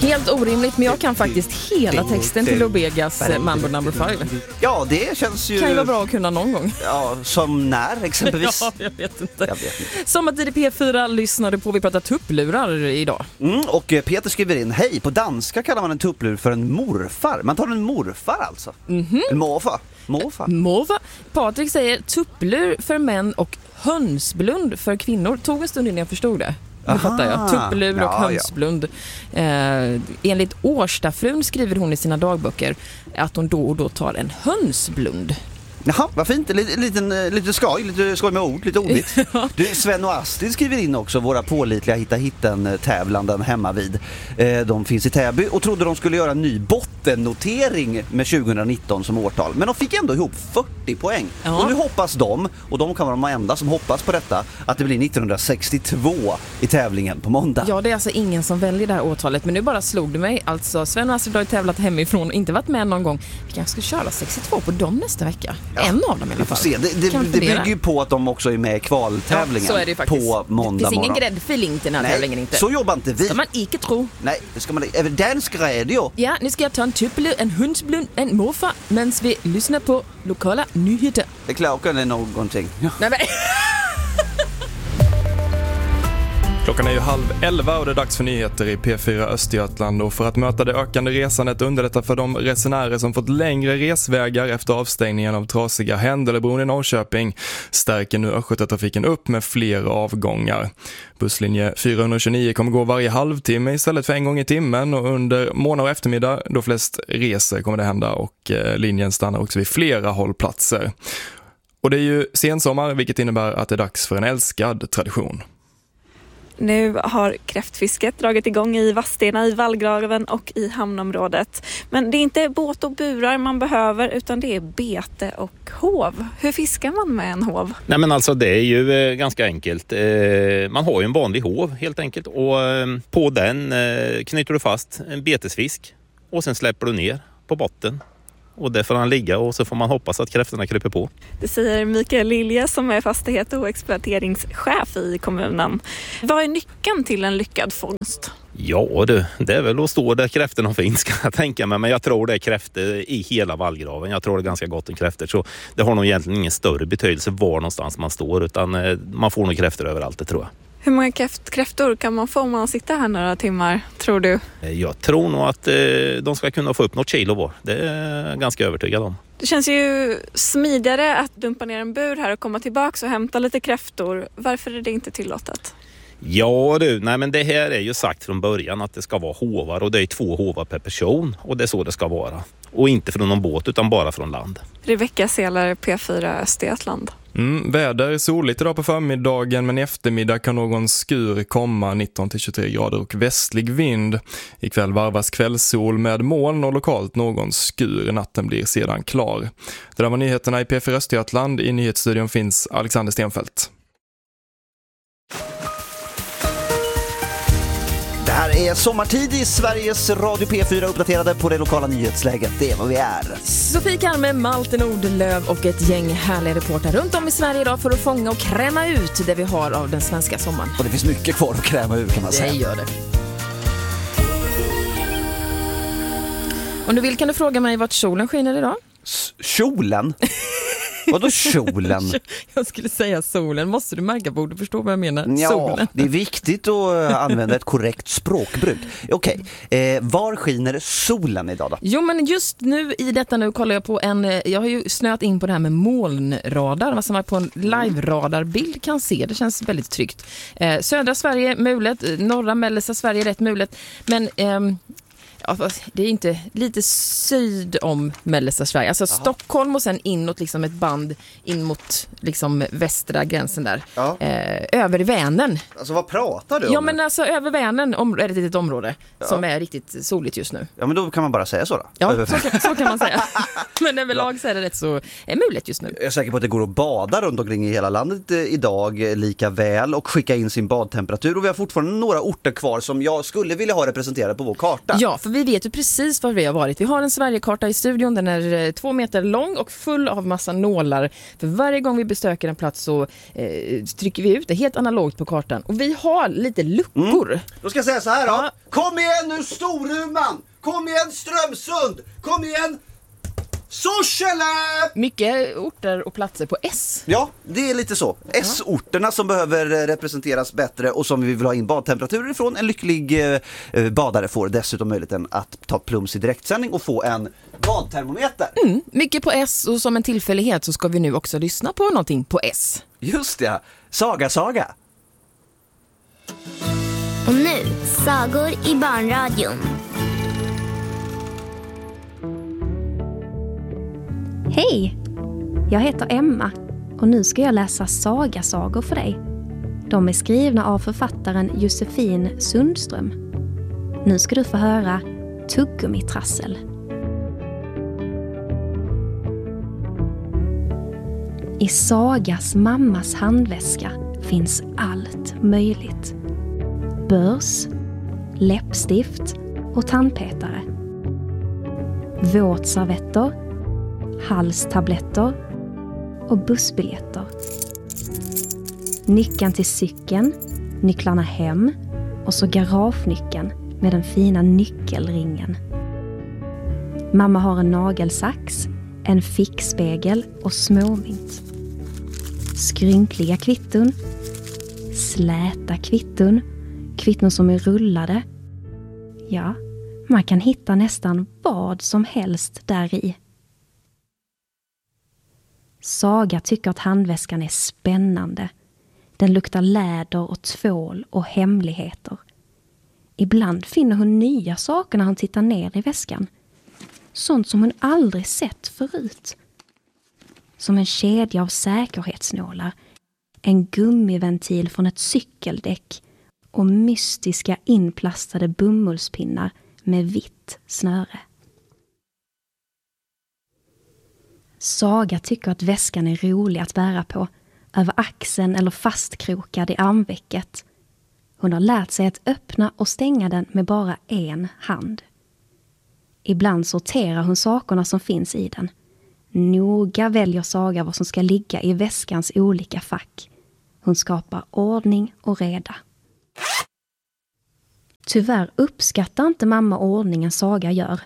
Helt orimligt, men jag kan faktiskt hela texten till Lobegas Mambo No. 5. Ja, det känns ju... Kan ju vara bra att kunna någon gång. Ja, som när exempelvis. Ja, jag vet inte. Sommartid i P4 lyssnade på, vi pratar tupplurar idag. Och Peter skriver in, hej, på danska kallar man en tupplur för en morfar. Man tar en morfar alltså. En morfar. Morfar. Patrik säger tupplur för män och hönsblund för kvinnor. Tog en stund innan jag förstod det. Nu fattar jag. Tupplur och hönsblund. Enligt Årstafrun skriver hon i sina dagböcker att hon då och då tar en hönsblund. Jaha, vad fint. Lite skoj med ord, lite ordligt. Du, Sven och Astrid skriver in också, våra pålitliga hitta-hitten-tävlanden hemma vid. De finns i Täby och trodde de skulle göra en ny bottennotering med 2019 som årtal. Men de fick ändå ihop 40 poäng. Ja. Och nu hoppas de, och de kan vara de enda som hoppas på detta, att det blir 1962 i tävlingen på måndag. Ja, det är alltså ingen som väljer det här årtalet, men nu bara slog det mig. Alltså, Sven och Astrid har tävlat hemifrån och inte varit med någon gång. Vi kanske ska köra 62 på dem nästa vecka. Ja. En av dem i alla fall. Se. Det bygger ju på att de också är med i kvaltävlingen på måndag morgon. Det finns ingen gräddfil in till den här tävlingen inte. Så jobbar inte vi. Ska man inte tro. Nej, det ska man inte. Även dansk radio. Ja, nu ska jag ta en tupplur, en hönsblund, en morfar, medan vi lyssnar på lokala nyheter. Det klockan är någonting. Ja. Nej, men... Klockan är ju 10:30 och det är dags för nyheter i P4 Östergötland, och för att möta det ökande resandet underlätta för de resenärer som fått längre resvägar efter avstängningen av trasiga Händelebron i Norrköping stärker nu Östgötatrafiken upp med fler avgångar. Busslinje 429 kommer gå varje halvtimme istället för en gång i timmen, och under morgon och eftermiddag då flest reser kommer det hända, och linjen stannar också vid flera hållplatser. Och det är ju sensommar, vilket innebär att det är dags för en älskad tradition. Nu har kräftfisket dragit igång i Vadstena, i Vallgraven och i hamnområdet. Men det är inte båt och burar man behöver, utan det är bete och hov. Hur fiskar man med en hov? Nej, men alltså det är ju ganska enkelt. Man har ju en vanlig hov helt enkelt, och på den knyter du fast en betesfisk och sen släpper du ner på botten. Och där får han ligga, och så får man hoppas att kräftorna kryper på. Det säger Mikael Lilje som är fastighet- och exploateringschef i kommunen. Vad är nyckeln till en lyckad fångst? Ja det är väl att stå där kräftorna finns, kan jag tänka mig. Men jag tror det är kräftor i hela Vallgraven. Jag tror det är ganska gott om kräftor. Så det har nog egentligen ingen större betydelse var någonstans man står. Utan man får nog kräftor överallt, det tror jag. Hur många kräftor kan man få om man sitter här några timmar, tror du? Jag tror nog att de ska kunna få upp något kilo var. Det är jag ganska övertygad om. Det känns ju smidigare att dumpa ner en bur här och komma tillbaka och hämta lite kräftor. Varför är det inte tillåtet? Ja nej, men det här är ju sagt från början att det ska vara hovar, och det är 2 hovar per person, och det är så det ska vara. Och inte från någon båt utan bara från land. Rebecka Selar, P4 Östergötland. Väder soligt idag på förmiddagen, men i eftermiddag kan någon skur komma, 19-23 grader och västlig vind. Ikväll varvas kvällssol med moln och lokalt någon skur. Natten blir sedan klar. Det där var nyheterna i P4 Östergötland. I nyhetsstudion finns Alexander Stenfeldt. Det här är sommartid i Sveriges Radio P4, uppdaterade på det lokala nyhetsläget. Det är vad vi är. Sofie Kalme, Malte Nordlöv och ett gäng härliga reporter runt om i Sverige idag för att fånga och kräma ut det vi har av den svenska sommaren. Och det finns mycket kvar att kräma ut, kan man säga. Det gör det. Om du vill kan du fråga mig vart solen skiner idag. Kjolen? Vadå kjolen? Jag skulle säga solen. Måste du märka på ord? Förstå vad jag menar? Ja, solen. Det är viktigt att använda ett korrekt språkbruk. Okej, var skiner solen idag då? Jo, men just nu i detta nu kollar jag på jag har ju snöat in på det här med molnradar. Vad som man på en live-radarbild kan se. Det känns väldigt tryggt. Södra Sverige mulet, norra mellersta Sverige rätt mulet. Men det är inte lite syd om mellersta Sverige. Alltså Stockholm och sen inåt liksom ett band in mot liksom västra gränsen där. Ja. Över Vänern. Alltså vad pratar du om? Ja, men alltså över Vänern är det ett område som är riktigt soligt just nu. Ja, men då kan man bara säga så då. Ja, så kan man säga. Men överlag så är det rätt så muligt just nu. Jag är säker på att det går att bada runt omkring i hela landet idag lika väl och skicka in sin badtemperatur. Och vi har fortfarande några orter kvar som jag skulle vilja ha representerade på vår karta. Ja, för Och vi vet ju precis var vi har varit. Vi har en Sverigekarta i studion. Den är 2 meter lång och full av massa nålar. För varje gång vi besöker en plats så trycker vi ut det helt analogt på kartan. Och vi har lite luckor. Då ska jag säga så här då. Kom igen nu Storuman! Kom igen Strömsund! Kom igen Sorsele! Mycket orter och platser på S. Ja, det är lite så. S-orterna som behöver representeras bättre och som vi vill ha in badtemperaturer ifrån. En lycklig badare får dessutom möjligheten att ta plums i direktsändning och få en badtermometer. Mycket på S, och som en tillfällighet så ska vi nu också lyssna på någonting på S. Just det, Saga. Och nu, sagor i barnradion. Hej! Jag heter Emma och nu ska jag läsa sagasagor för dig. De är skrivna av författaren Josefin Sundström. Nu ska du få höra Tuggummitrassel. I Sagas mammas handväska finns allt möjligt. Börs, läppstift och tandpetare. Våtservetter, halstabletter och bussbiljetter. Nyckeln till cykeln, nycklarna hem och så garagenyckeln med den fina nyckelringen. Mamma har en nagelsax, en fickspegel och småmynt. Skrynkliga kvitton, släta kvitton, kvitton som är rullade. Ja, man kan hitta nästan vad som helst där i. Saga tycker att handväskan är spännande. Den luktar läder och tvål och hemligheter. Ibland finner hon nya saker när hon tittar ner i väskan. Sånt som hon aldrig sett förut. Som en kedja av säkerhetsnålar, en gummiventil från ett cykeldäck och mystiska inplastade bomullspinnar med vitt snöre. Saga tycker att väskan är rolig att bära på, över axeln eller fastkrokad i armvecket. Hon har lärt sig att öppna och stänga den med bara en hand. Ibland sorterar hon sakerna som finns i den. Noga väljer Saga vad som ska ligga i väskans olika fack. Hon skapar ordning och reda. Tyvärr uppskattar inte mamma ordningen Saga gör.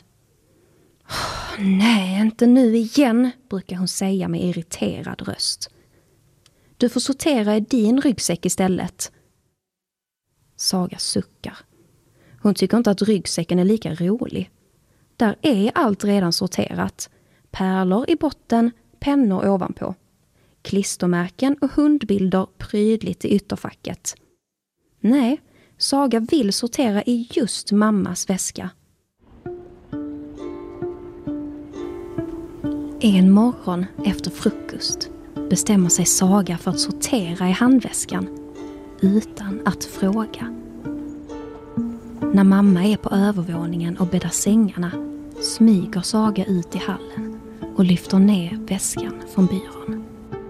Nej, inte nu igen, brukar hon säga med irriterad röst. Du får sortera i din ryggsäck istället. Saga suckar. Hon tycker inte att ryggsäcken är lika rolig. Där är allt redan sorterat. Pärlor i botten, pennor ovanpå. Klistermärken och hundbilder prydligt i ytterfacket. Nej, Saga vill sortera i just mammas väska. En morgon efter frukost bestämmer sig Saga för att sortera i handväskan utan att fråga. När mamma är på övervåningen och bäddar sängarna smyger Saga ut i hallen och lyfter ner väskan från byrån.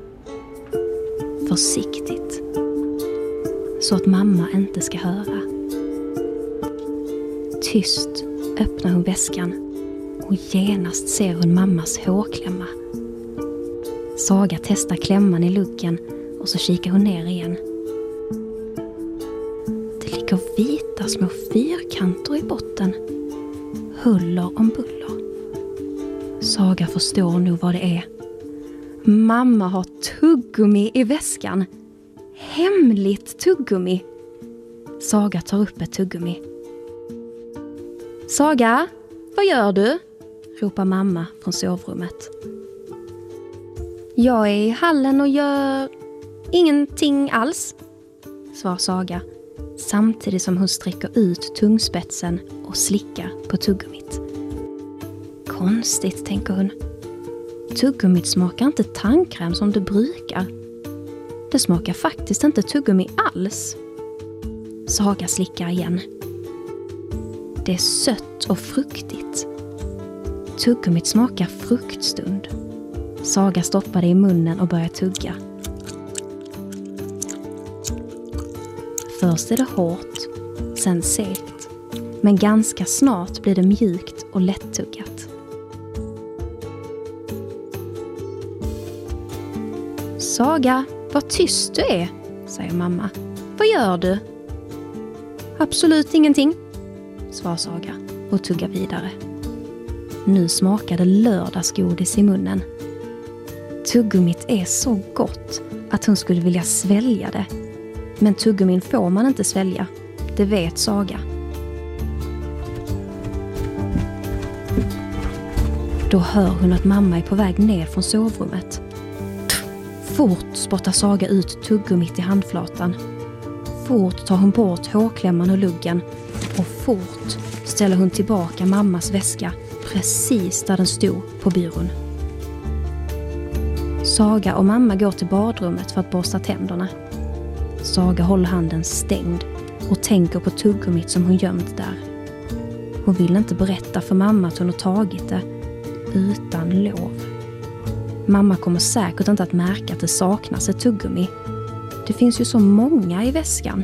Försiktigt, så att mamma inte ska höra. Tyst öppnar hon väskan och genast ser hon mammas hårklämma. Saga testar klämman i luggen och så kikar hon ner igen. Det ligger vita små fyrkanter i botten. Huller om buller. Saga förstår nog vad det är. Mamma har tuggummi i väskan. Hemligt tuggummi. Saga tar upp ett tuggummi. Saga, vad gör du? Ropar mamma från sovrummet. Jag är i hallen och gör ingenting alls, svarar Saga, samtidigt som hon sträcker ut tungspetsen och slickar på tuggummit. Konstigt, tänker hon. Tuggummit smakar inte tandkräm som det brukar. Det smakar faktiskt inte tuggummi alls. Saga slickar igen. Det är sött och fruktigt. Tuggummit smakar fruktstund. Saga stoppar det i munnen och börjar tugga. Först är det hårt, sen segt. Men ganska snart blir det mjukt och lättuggat. Saga, vad tyst du är, säger mamma. Vad gör du? Absolut ingenting, svarar Saga och tuggar vidare. Nu smakade lördagsgodis i munnen. Tuggummit är så gott att hon skulle vilja svälja det. Men tuggummin får man inte svälja, det vet Saga. Då hör hon att mamma är på väg ner från sovrummet. Fort spottar Saga ut tuggummit i handflatan. Fort tar hon bort hårklämman och luggen. Och fort ställer hon tillbaka mammas väska precis där den stod på byrån. Saga och mamma går till badrummet för att borsta tänderna. Saga håller handen stängd och tänker på tuggummit som hon gömt där. Hon vill inte berätta för mamma att hon har tagit det utan lov. Mamma kommer säkert inte att märka att det saknas ett tuggummi. Det finns ju så många i väskan.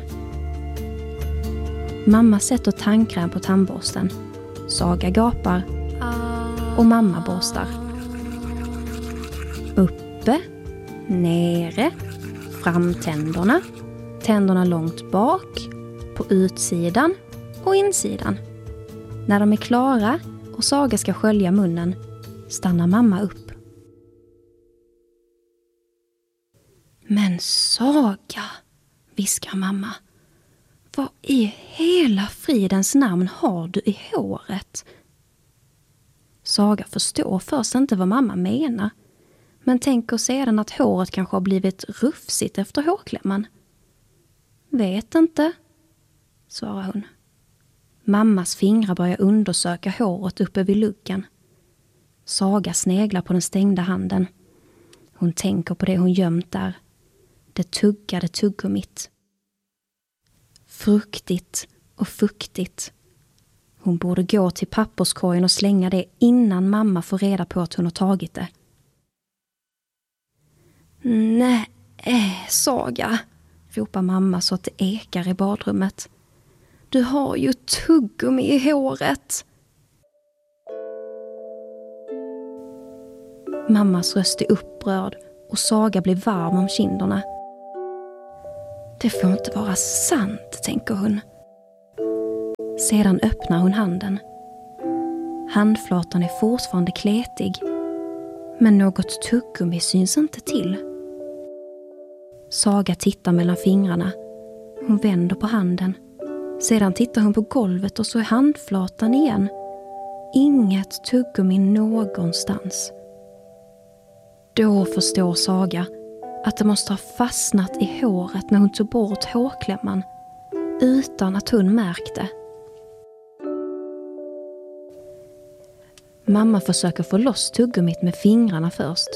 Mamma sätter tandkräm på tandborsten. Saga gapar och mamma borstar. Uppe, nere, framtänderna, tänderna långt bak, på utsidan och insidan. När de är klara och Saga ska skölja munnen stannar mamma upp. Men Saga, viskar mamma. Vad i hela fridens namn har du i håret? Saga förstår först inte vad mamma menar. Men tänker sedan att håret kanske har blivit rufsigt efter hårklämman. Vet inte, svarar hon. Mammas fingrar börjar undersöka håret uppe vid luggen. Saga sneglar på den stängda handen. Hon tänker på det hon gömt där. Det tuggade tuggummit. Fruktigt och fuktigt. Hon borde gå till papperskorgen och slänga det innan mamma får reda på att hon har tagit det. Nej, Saga, ropar mamma så att det ekar i badrummet. Du har ju tuggummi i håret. Mammas röst är upprörd och Saga blir varm om kinderna. Det får inte vara sant, tänker hon. Sedan öppnar hon handen. Handflatan är fortfarande kletig, men något tuggummi syns inte till. Saga tittar mellan fingrarna. Hon vänder på handen. Sedan tittar hon på golvet och så är handflatan igen. Inget tuggummi någonstans. Då förstår Saga att det måste ha fastnat i håret när hon tog bort hårklämman utan att hon märkte. Mamma försöker få loss tuggummit med fingrarna först.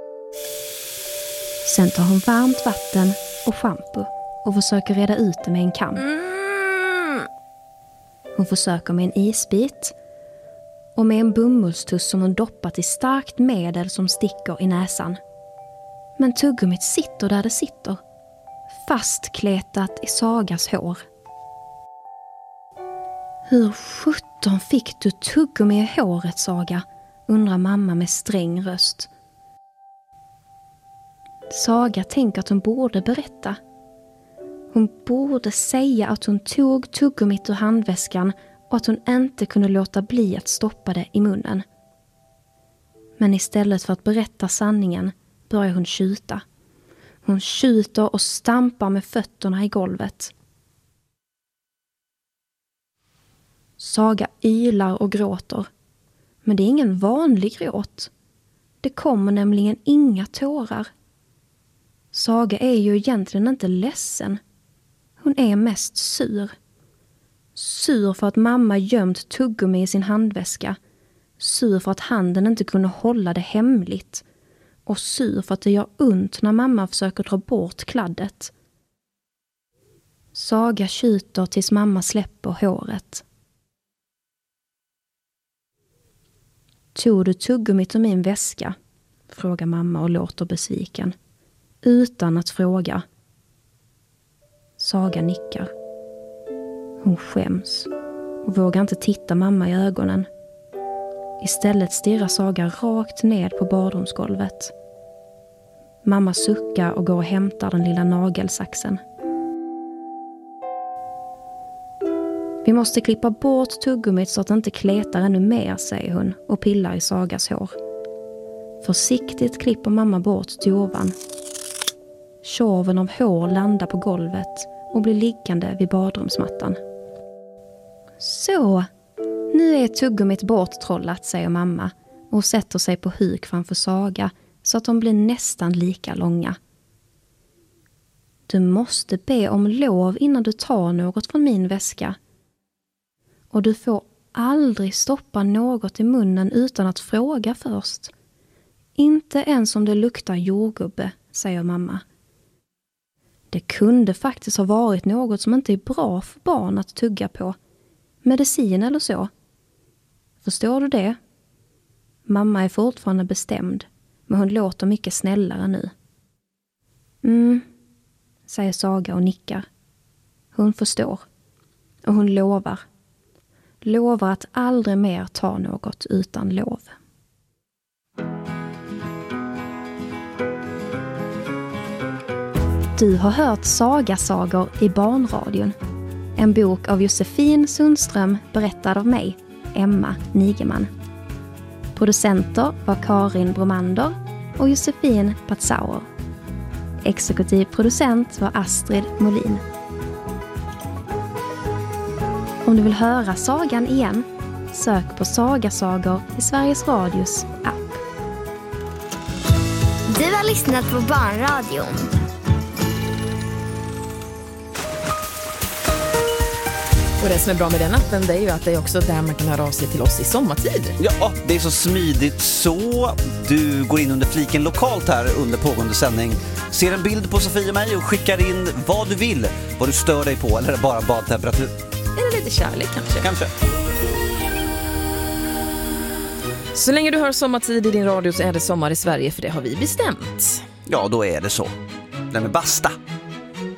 Sen tar hon varmt vatten och shampoo och försöker reda ut det med en kam. Hon försöker med en isbit och med en bomullstuss som hon doppat i starkt medel som sticker i näsan. Men tuggummit sitter där det sitter, fastkletat i Sagas hår. Hur 17 fick du tuggummi i håret, Saga? Undrar mamma med sträng röst. Saga tänker att hon borde berätta. Hon borde säga att hon tog tuggummit ur handväskan och att hon inte kunde låta bli att stoppa det i munnen. Men istället för att berätta sanningen börjar hon tjuta. Hon tjuter och stampar med fötterna i golvet. Saga ylar och gråter. Men det är ingen vanlig gråt. Det kommer nämligen inga tårar. Saga är ju egentligen inte ledsen. Hon är mest sur. Sur för att mamma gömt tuggummi i sin handväska. Sur för att handen inte kunde hålla det hemligt. Och sur för att det gör ont när mamma försöker dra bort kladdet. Saga tjuter tills mamma släpper håret. Tog du tuggummit ur min väska? Frågar mamma och låter besviken. Utan att fråga. Saga nickar. Hon skäms och vågar inte titta mamma i ögonen. Istället stirrar Saga rakt ned på badrumsgolvet. Mamma suckar och går och hämtar den lilla nagelsaxen. Vi måste klippa bort tuggummit så att det inte kletar ännu mer, säger hon och pillar i Sagas hår. Försiktigt klipper mamma bort turvan. Tjorven av hår landar på golvet och blir liggande vid badrumsmattan. Så, nu är tuggummit borttrollat, säger mamma och sätter sig på huk framför Saga så att de blir nästan lika långa. Du måste be om lov innan du tar något från min väska. Och du får aldrig stoppa något i munnen utan att fråga först. Inte ens om det luktar jordgubbe, säger mamma. Det kunde faktiskt ha varit något som inte är bra för barn att tugga på. Medicin eller så. Förstår du det? Mamma är fortfarande bestämd, men hon låter mycket snällare nu. Säger Saga och nickar. Hon förstår. Och hon lovar. Lovar att aldrig mer ta något utan lov. Du har hört Sagasagor i barnradion. En bok av Josefin Sundström berättad av mig, Emma Nigeman. Producenter var Karin Bromander och Josefin Patzauer. Exekutiv producent var Astrid Molin. Om du vill höra sagan igen, sök på Sagasagor i Sveriges Radios app. Du har lyssnat på Barnradion. Och det som är bra med den appen, det är ju att det är också där man kan höra av sig till oss i sommartid. Ja, det är så smidigt så. Du går in under fliken lokalt här under pågående sändning. Ser en bild på Sofie och mig och skickar in vad du vill. Vad du stör dig på eller bara badtemperatur. Eller lite kärlek kanske. Kanske. Så länge du hör sommartid i din radio så är det sommar i Sverige, för det har vi bestämt. Ja, då är det så. Nej men basta.